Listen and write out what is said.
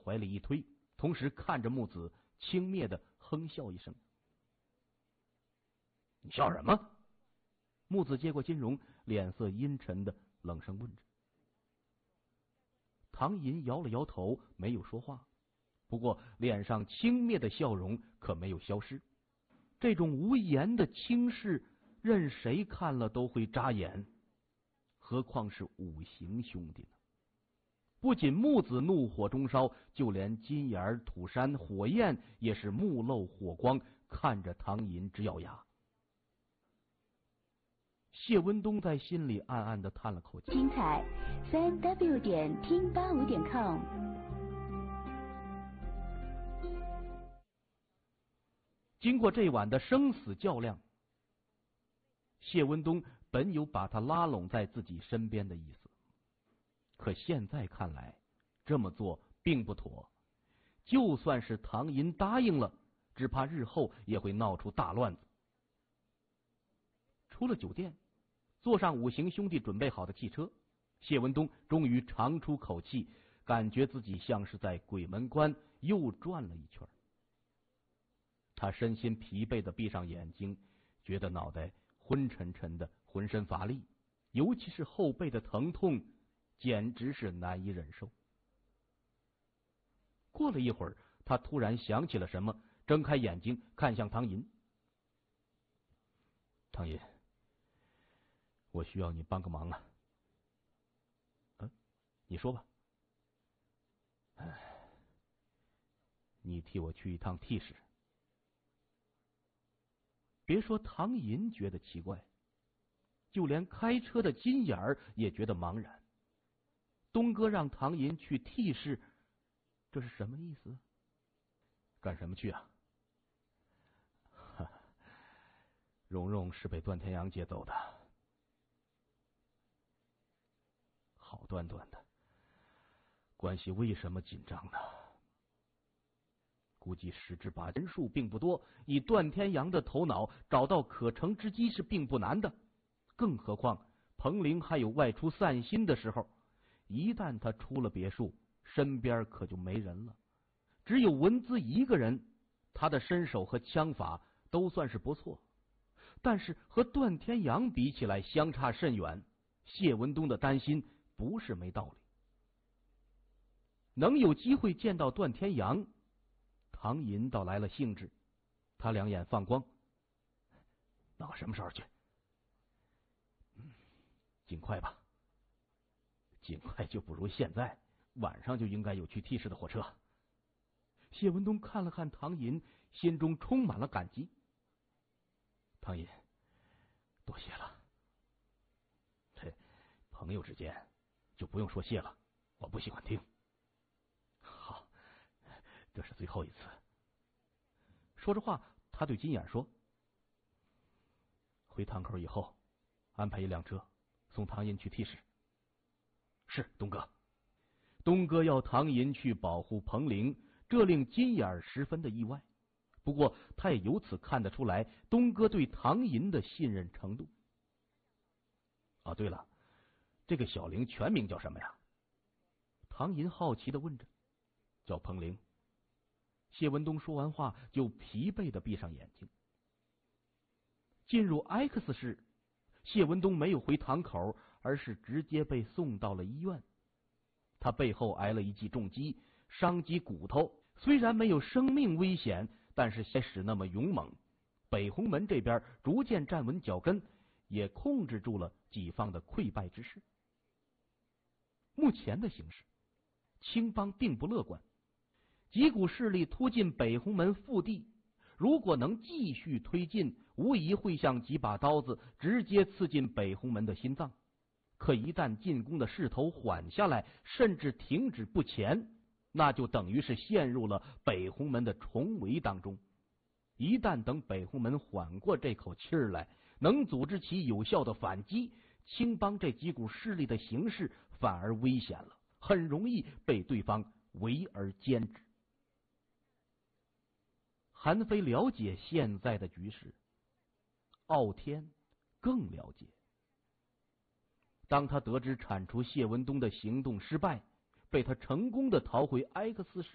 怀里一推，同时看着木子，轻蔑的哼笑一声。你笑什么？木子接过金荣，脸色阴沉的冷声问着。唐寅摇了摇头，没有说话，不过脸上轻蔑的笑容可没有消失。这种无言的轻视，任谁看了都会眨眼，何况是五行兄弟呢？不仅木子怒火中烧，就连金眼、土山、火焰也是目露火光，看着唐寅直咬牙。谢文东在心里暗暗的叹了口气。 精彩3w.听85.com。 经过这晚的生死较量，谢文东本有把他拉拢在自己身边的意思，可现在看来，这么做并不妥。就算是唐寅答应了，只怕日后也会闹出大乱子。出了酒店，坐上五行兄弟准备好的汽车，谢文东终于长出口气，感觉自己像是在鬼门关又转了一圈。他身心疲惫的闭上眼睛，觉得脑袋昏沉沉的，浑身乏力，尤其是后背的疼痛简直是难以忍受。过了一会儿，他突然想起了什么，睁开眼睛看向唐寅。唐寅，我需要你帮个忙啊。你说吧。你替我去一趟 T 市。别说唐寅觉得奇怪，就连开车的金眼儿也觉得茫然。东哥让唐寅去 T 市，这是什么意思？干什么去啊？蓉蓉是被段天阳接走的。好端端的，关系为什么紧张呢？估计10之8人数并不多，以段天阳的头脑，找到可乘之机是并不难的。更何况彭玲还有外出散心的时候，一旦他出了别墅，身边可就没人了。只有文姿一个人，他的身手和枪法都算是不错，但是和段天阳比起来相差甚远。谢文东的担心不是没道理。能有机会见到段天阳，唐寅倒来了兴致，他两眼放光。那我什么时候去？尽快吧。尽快就不如现在，晚上就应该有去 T 市的火车。谢文东看了看唐寅，心中充满了感激。唐寅，多谢了。朋友之间就不用说谢了，我不喜欢听。好，这是最后一次。说着话，他对金眼说：“回堂口以后，安排一辆车送唐寅去 T 市。”是，东哥。东哥要唐寅去保护彭玲，这令金眼十分的意外。不过他也由此看得出来东哥对唐寅的信任程度。对了，这个小玲全名叫什么呀？唐寅好奇的问着。叫彭玲。谢文东说完话就疲惫的闭上眼睛。进入 X 市，谢文东没有回堂口，而是直接被送到了医院。他背后挨了一记重击，伤及骨头，虽然没有生命危险，但是开始那么勇猛。北红门这边逐渐站稳脚跟，也控制住了己方的溃败之势。目前的形势，青帮并不乐观。几股势力突进北红门腹地，如果能继续推进，无疑会像几把刀子直接刺进北红门的心脏。可一旦进攻的势头缓下来，甚至停止不前，那就等于是陷入了北红门的重围当中。一旦等北红门缓过这口气儿来，能组织起有效的反击，青帮这几股势力的形势反而危险了，很容易被对方围而歼之。韩非了解现在的局势，傲天更了解。当他得知铲除谢文东的行动失败，被他成功的逃回 X 市